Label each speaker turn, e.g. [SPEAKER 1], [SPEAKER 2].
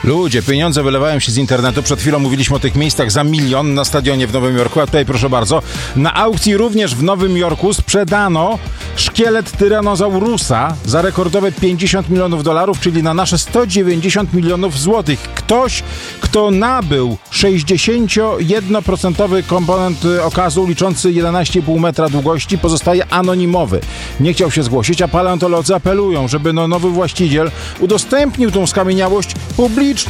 [SPEAKER 1] Ludzie, pieniądze wylewają się z internetu. Przed chwilą mówiliśmy o tych miejscach za 1 000 000 na stadionie w Nowym Jorku, a tutaj proszę bardzo, na aukcji również w Nowym Jorku sprzedano szkielet tyranozaurusa za rekordowe $50 milionów, czyli na nasze 190 milionów złotych. Ktoś, kto nabył 61% komponent okazu liczący 11,5 metra długości, pozostaje anonimowy. Nie chciał się zgłosić, a paleontolodzy apelują, żeby nowy właściciel udostępnił tą skamieniałość publicznie.